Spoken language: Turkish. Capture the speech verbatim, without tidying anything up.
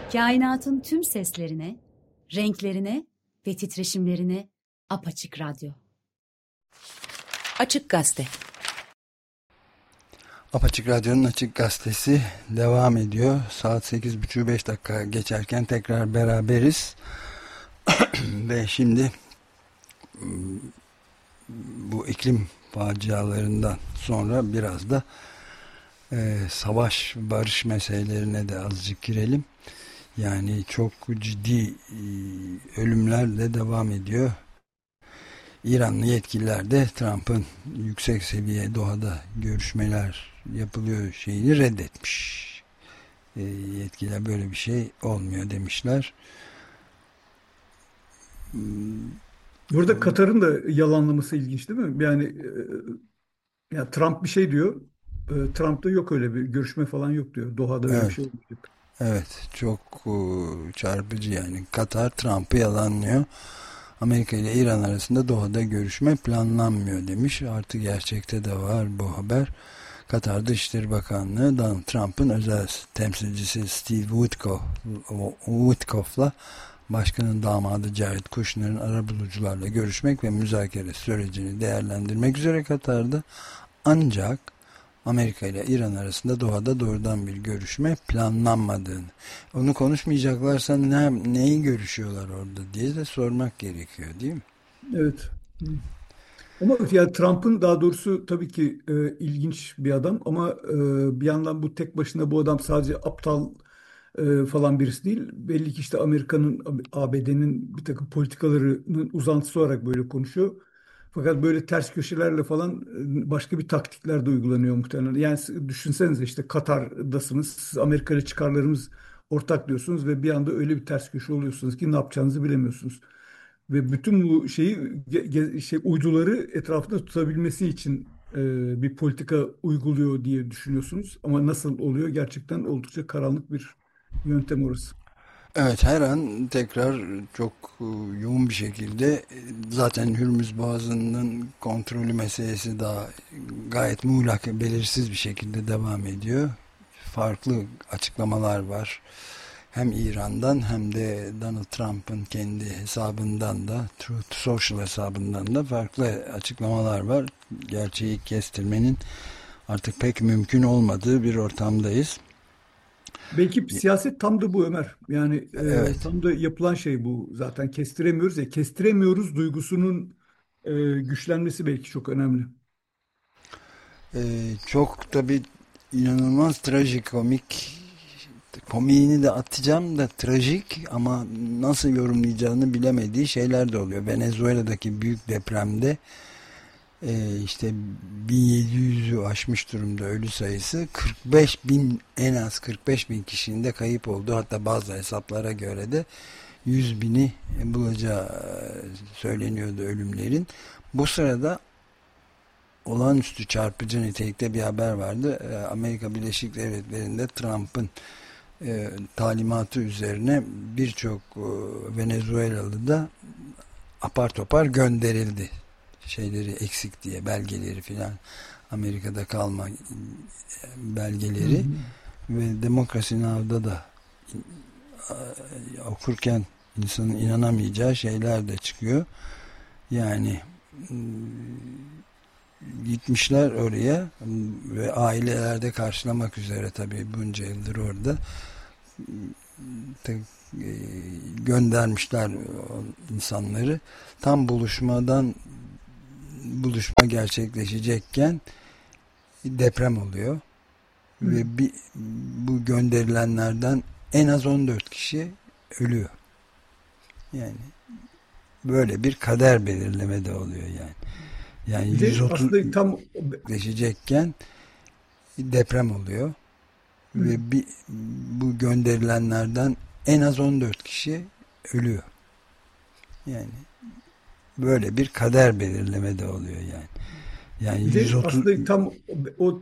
Kainatın tüm seslerine, renklerine ve titreşimlerine apaçık radyo. Açık Gazete. Apaçık Radyo'nun Açık Gazetesi devam ediyor. Saat sekiz buçuk beş dakika geçerken tekrar beraberiz. Ve şimdi bu iklim facialarından sonra biraz da e, savaş, barış meselelerine de azıcık girelim. Yani çok ciddi e, ölümler de devam ediyor. İranlı yetkililer de Trump'ın yüksek seviye Doha'da görüşmeler yapılıyor şeyini reddetmiş. E, yetkililer böyle bir şey olmuyor demişler. Burada Katar'ın da yalanlaması ilginç değil mi? Yani e, ya Trump bir şey diyor. E, Trump'ta yok öyle bir görüşme falan yok diyor. Doha'da öyle bir Evet. şey olmayacak. Evet, çok e, çarpıcı yani. Katar Trump'ı yalanlıyor. Amerika ile İran arasında Doha'da görüşme planlanmıyor demiş. Artı gerçekte de var bu haber. Katar Dışişleri Bakanlığı Donald Trump'ın özel temsilcisi Steve Witkoff, Witkoff'la başkanın damadı Jared Kushner'ın arabulucularla görüşmek ve müzakere sürecini değerlendirmek üzere Katar'da, ancak Amerika ile İran arasında Doha'da doğrudan bir görüşme planlanmadığını, onu konuşmayacaklarsa ne, neyi görüşüyorlar orada diye de sormak gerekiyor, değil mi? Evet. Ama yani Trump'ın daha doğrusu tabii ki e, ilginç bir adam ama e, bir yandan bu tek başına bu adam sadece aptal e, falan birisi değil. Belli ki işte Amerika'nın, A B D'nin bir takım politikalarının uzantısı olarak böyle konuşuyor. Fakat böyle ters köşelerle falan e, başka bir taktikler de uygulanıyor muhtemelen. Yani siz düşünsenize işte Katar'dasınız, siz Amerika ile çıkarlarımız ortak diyorsunuz ve bir anda öyle bir ters köşe oluyorsunuz ki ne yapacağınızı bilemiyorsunuz. Ve bütün bu şeyi ge- ge- şey uyduları etrafında tutabilmesi için e, bir politika uyguluyor diye düşünüyorsunuz. Ama nasıl oluyor? Gerçekten oldukça karanlık bir yöntem orası. Evet, her an tekrar çok e, yoğun bir şekilde, e, zaten Hürmüz Boğazı'nın kontrolü meselesi daha gayet muğlak, belirsiz bir şekilde devam ediyor. Farklı açıklamalar var. Hem İran'dan hem de Donald Trump'ın kendi hesabından da, Truth Social hesabından da farklı açıklamalar var. Gerçeği kestirmenin artık pek mümkün olmadığı bir ortamdayız. Belki siyaset tam da bu Ömer. Yani e, Evet. tam da yapılan şey bu. Zaten kestiremiyoruz ya. Kestiremiyoruz duygusunun e, güçlenmesi belki çok önemli. Ee, çok tabii inanılmaz trajikomik, komiğini de atacağım da trajik ama nasıl yorumlayacağını bilemediği şeyler de oluyor. Venezuela'daki büyük depremde e, işte bin yedi yüzü aşmış durumda ölü sayısı, kırk beş bin, en az kırk beş bin kişinin de kayıp oldu. Hatta bazı hesaplara göre de yüz bini bulacağı söyleniyordu ölümlerin. Bu sırada olağanüstü çarpıcı nitelikte bir haber vardı. Amerika Birleşik Devletleri'nde Trump'ın e, talimatı üzerine birçok e, Venezuelalı da apar topar gönderildi. Şeyleri eksik diye, belgeleri filan, Amerika'da kalma Hı belgeleri. hı. Ve Demokrasi Now'da da e, okurken insanın inanamayacağı şeyler de çıkıyor. Yani gitmişler oraya ve ailelerde karşılamak üzere, tabii bunca yıldır orada göndermişler insanları. Tam buluşmadan buluşma gerçekleşecekken deprem oluyor. Hı. Ve bir, bu gönderilenlerden en az on dört kişi ölüyor. Yani böyle bir kader belirleme de oluyor yani. Yani Bir de yüz otuz aslında tam gerçekleşecekken deprem oluyor. hı. Ve bir, bu gönderilenlerden en az on dört kişi ölüyor. Yani böyle bir kader belirleme de oluyor yani. Yani Bir de yüz otuz aslında tam o